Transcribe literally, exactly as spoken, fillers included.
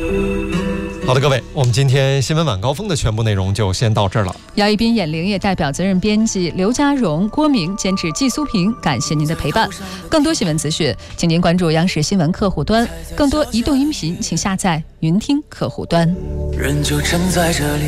好的，各位，我们今天新闻晚高峰的全部内容就先到这儿了。 姚一斌、眼玲也代表责任编辑刘家荣、郭明监制季苏平，感谢您的陪伴。更多新闻资讯，请您关注央视新闻客户端。更多移动音频，请下载云听客户端。人就正在这里。